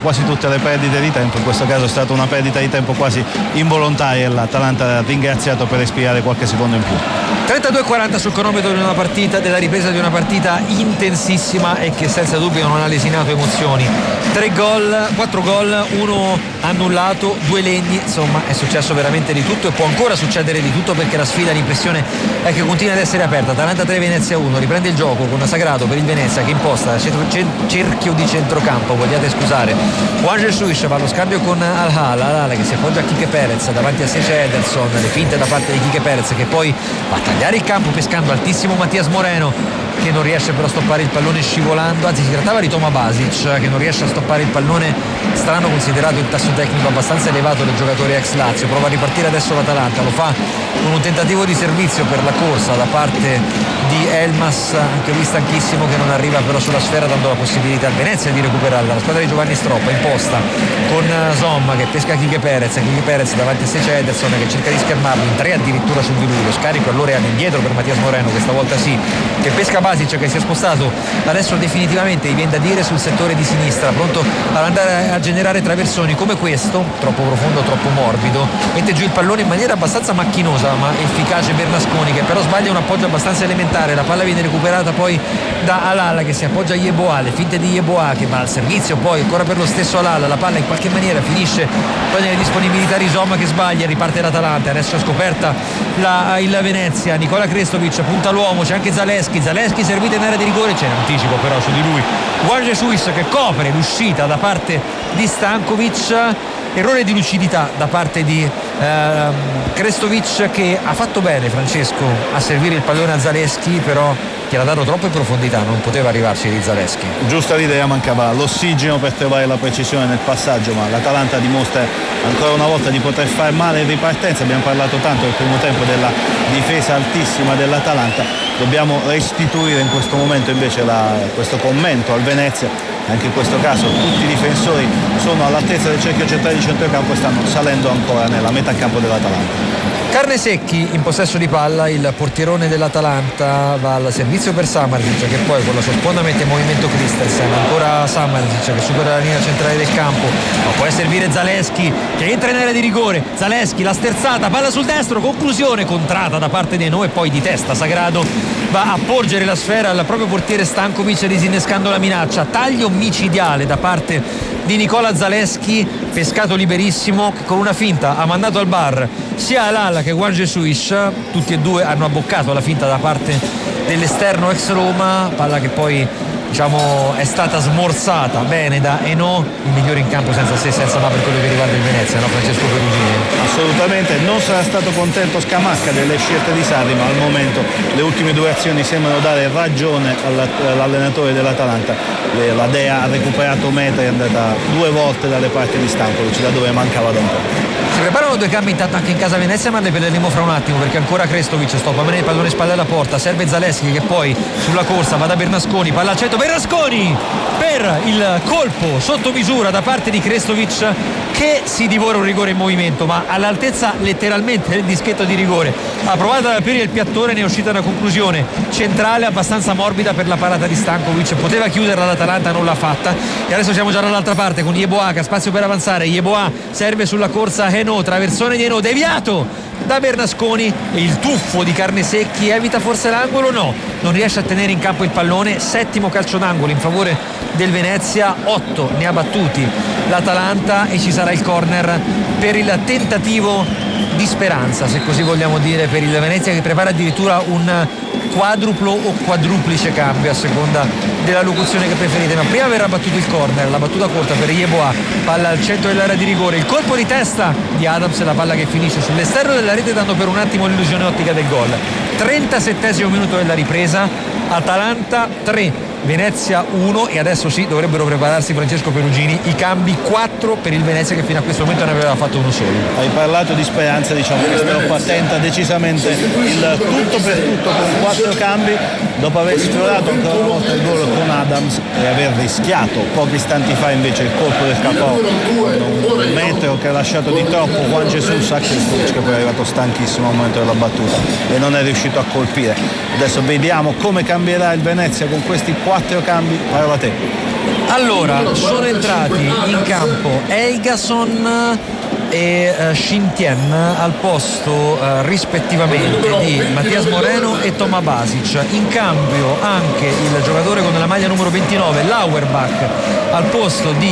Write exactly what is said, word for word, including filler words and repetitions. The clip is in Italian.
quasi tutte le perdite di tempo, in questo caso è stata una perdita di tempo quasi involontaria e l'Atalanta ha ringraziato per respirare qualche secondo in più. trentadue e quaranta sul cronometro di una partita, della ripresa di una partita intensissima e che senza dubbio non ha lesinato emozioni. Tre gol, quattro gol, uno annullato, due legni, insomma è successo veramente di tutto e può ancora succedere di tutto, perché la sfida, l'impressione è che continua ad essere aperta. Atalanta tre, Venezia uno, riprende il gioco con Sagrato per il Venezia che imposta cerchio di centrocampo, vogliate scusare. Juan Jesus va allo scambio con Al-Hal, Al-Hal che si appoggia a Kike Perez, davanti a Sece Ederson, le finte da parte di Kike Perez che poi va a tagliare il campo pescando altissimo Mattias Moreno, che non riesce però a stoppare il pallone scivolando, anzi si trattava di Toma Basic che non riesce a stoppare il pallone, strano considerato il tasso tecnico abbastanza elevato del giocatore ex Lazio. Prova a ripartire adesso l'Atalanta, lo fa con un tentativo di servizio per la corsa da parte di Elmas, anche lui stanchissimo, che non arriva però sulla sfera, dando la possibilità al Venezia di recuperarla. La squadra di Giovanni Stroppa imposta con Somma che pesca Kike Perez, Kike Perez davanti a Sece Ederson che cerca di schermarlo, in tre addirittura su di lui, lo scarico allora è indietro per Mattias Moreno, che stavolta sì, che pesca Basic che si è spostato adesso definitivamente, mi viene da dire, sul settore di sinistra, pronto ad andare a generare traversoni come questo, troppo profondo, troppo morbido, mette giù il pallone in maniera abbastanza macchinosa ma efficace Bernasconi, che però sbaglia un appoggio abbastanza elementare, la palla viene recuperata poi da Al-Hal che si appoggia a Yeboah, le finte di Yeboah che va al servizio poi ancora per lo stesso Al-Hal, la palla in qualche maniera finisce poi nelle disponibilità di Somma che sbaglia, riparte l'Atalanta, adesso è scoperta la, il Venezia, Nicola Krestovic punta l'uomo, c'è anche Zaleschi, Zaleschi servito in area di rigore, c'è un anticipo però su di lui, Juan Jesus che copre l'uscita da parte di Stankovic, errore di lucidità da parte di ehm, Krestovic che ha fatto bene Francesco a servire il pallone a Zaleschi, però che l'ha dato troppo in profondità, non poteva arrivarci di Zaleschi. Giusta l'idea, mancava l'ossigeno per trovare la precisione nel passaggio, ma l'Atalanta dimostra ancora una volta di poter fare male in ripartenza. Abbiamo parlato tanto nel primo tempo della difesa altissima dell'Atalanta, dobbiamo restituire in questo momento invece la, questo commento al Venezia. Anche in questo caso tutti i difensori sono all'altezza del cerchio centrale di centrocampo e stanno salendo ancora nella metà campo dell'Atalanta. Carnesecchi in possesso di palla, il portierone dell'Atalanta va al servizio per Samardzic che poi con la sua sponda mette in movimento Christensen, ancora Samardzic che supera la linea centrale del campo, ma poi a servire Zaleschi che entra in area di rigore, Zaleschi la sterzata, palla sul destro, conclusione contrata da parte di Eno e poi di testa Sagrado va a porgere la sfera al proprio portiere Stankovic disinnescando la minaccia, taglio micidiale da parte di Nicola Zaleschi, pescato liberissimo che con una finta ha mandato al bar sia Al-Hal che Juan Jesus, tutti e due hanno abboccato la finta da parte dell'esterno ex Roma, palla che poi diciamo è stata smorzata bene da Eno, il migliore in campo senza se senza ma per quello che riguarda il Venezia, no Francesco Perugini? Assolutamente, non sarà stato contento Scamacca delle scelte di Sarri, ma al momento le ultime due azioni sembrano dare ragione all'allenatore dell'Atalanta. La Dea ha recuperato metri, è andata due volte dalle parti di Stankovic, da dove mancava da un po'. Si preparano due cambi intanto anche in casa Venezia, ma ne vedremo fra un attimo perché ancora Krestovic stoppa bene il pallone spalle alla porta, serve Zaleschi che poi sulla corsa va da Bernasconi, palla al centro, Bernasconi per il colpo sotto misura da parte di Krestovic che si divora un rigore in movimento ma all'altezza letteralmente del dischetto di rigore, ha provato ad aprire il piattone, ne è uscita una conclusione centrale abbastanza morbida per la parata di Stankovic, poteva chiuderla l'Atalanta, non l'ha fatta e adesso siamo già dall'altra parte con Yeboah che ha spazio per avanzare, Yeboah serve sulla corsa Eno, traversone di Eno deviato da Bernasconi e il tuffo di Carnesecchi evita forse l'angolo, no, non riesce a tenere in campo il pallone, settimo calcio d'angolo in favore del Venezia, otto ne ha battuti l'Atalanta e ci sarà il corner per il tentativo di speranza, se così vogliamo dire, per il Venezia che prepara addirittura un quadruplo o quadruplice cambio a seconda della locuzione che preferite, ma prima verrà battuto il corner, la battuta corta per Yeboah, palla al centro dell'area di rigore, il colpo di testa di Adams e la palla che finisce sull'esterno della rete dando per un attimo l'illusione ottica del gol. trentasettesimo minuto della ripresa, Atalanta tre Venezia uno e adesso sì dovrebbero prepararsi Francesco Perugini i cambi quattro per il Venezia che fino a questo momento ne aveva fatto uno solo. Hai parlato di speranza, diciamo che Stroppa tenta decisamente il tutto per tutto con quattro cambi dopo aver sfiorato ancora una volta il gol con Adams e aver rischiato pochi istanti fa invece il colpo del capo, un metro che ha lasciato di troppo Juan Jesus a Krestovic che poi è arrivato stanchissimo al momento della battuta e non è riuscito a colpire. Adesso vediamo come cambia cambierà il Venezia con questi quattro cambi? Parola a te. Allora, sono entrati in campo Eigason e uh, Shintien al posto uh, rispettivamente di Mattias Moreno e Toma Basic. In cambio anche il giocatore con la maglia numero ventinove Lauerbach al posto di